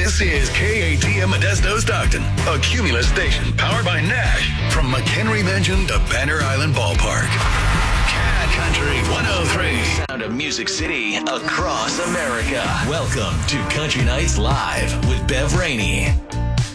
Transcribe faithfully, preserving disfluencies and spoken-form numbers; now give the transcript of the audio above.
This is K A T M Modesto Stockton, a Cumulus station powered by Nash from McHenry Mansion to Banner Island Ballpark. Cat Country one oh three. Sound of Music City across America. Welcome to Country Nights Live with Bev Rainey.